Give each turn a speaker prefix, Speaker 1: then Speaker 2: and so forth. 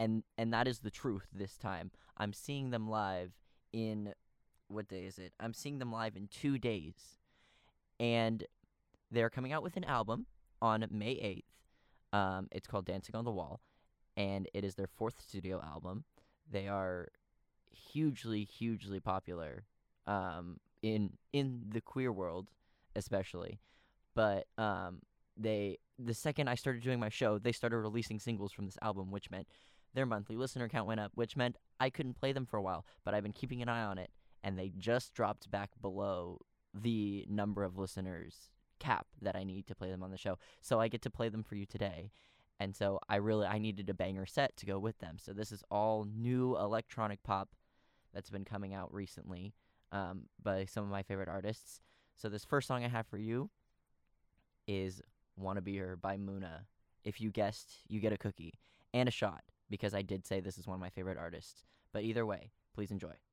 Speaker 1: and that is the truth this time. I'm seeing them live in what day is it? I'm seeing them live in 2 days. And they're coming out with an album on May 8th. It's called Dancing on the Wall, and it is their fourth studio album. They are hugely, hugely popular in the queer world, especially. But the second I started doing my show, they started releasing singles from this album, which meant their monthly listener count went up, which meant I couldn't play them for a while. But I've been keeping an eye on it, and they just dropped back below the number of listeners cap that I need to play them on the show. So I get to play them for you today. And so I needed a banger set to go with them. So this is all new electronic pop that's been coming out recently by some of my favorite artists. So this first song I have for you is Wanna Be Her by Muna. If you guessed, you get a cookie and a shot because I did say this is one of my favorite artists. But either way, please enjoy.